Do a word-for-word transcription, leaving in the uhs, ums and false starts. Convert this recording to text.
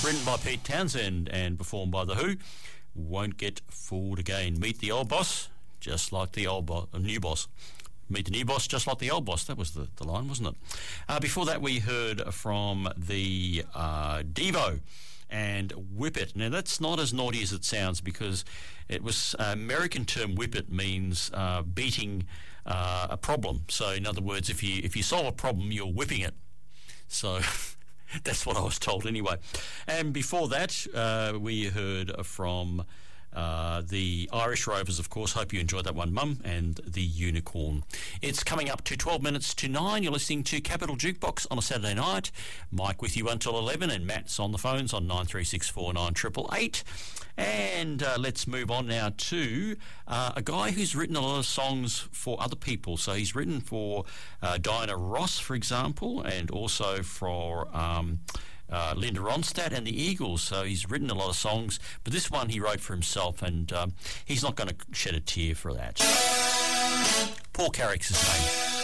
written by Pete Townsend and performed by The Who. Won't get fooled again. Meet the old boss, just like the old boss, uh, new boss. Meet the new boss, just like the old boss. That was the, the line, wasn't it? Uh, before that, we heard from the uh, Devo and Whip It. Now, that's not as naughty as it sounds, because it was uh, American term whip it means uh, beating uh, a problem. So, in other words, if you if you solve a problem, you're whipping it. So that's what I was told anyway. And before that, uh, we heard from uh, the Irish Rovers, of course. Hope you enjoyed that one, Mum, and the Unicorn. It's coming up to twelve minutes to nine. You're listening to Capital Jukebox on a Saturday night. Mike with you until eleven, and Matt's on the phones on nine three six four nine eight eight eight. And uh, let's move on now to uh, a guy who's written a lot of songs for other people. So he's written for uh, Diana Ross, for example, and also for um, uh, Linda Ronstadt and the Eagles. So he's written a lot of songs, but this one he wrote for himself, and um, he's not going to shed a tear for that. Paul Carrick's his name.